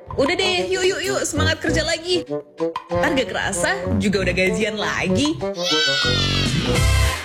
Udah deh, yuk yuk yuk, semangat kerja lagi. Ntar gak kerasa juga udah gajian lagi.